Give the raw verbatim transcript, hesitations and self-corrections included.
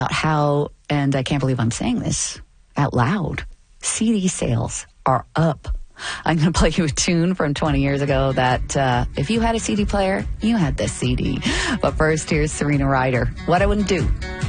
how, and I can't believe I'm saying this out loud, C D sales are up. I'm going to play you a tune from twenty years ago that uh, if you had a C D player, you had this C D. But first, here's Serena Ryder, What I Wouldn't Do.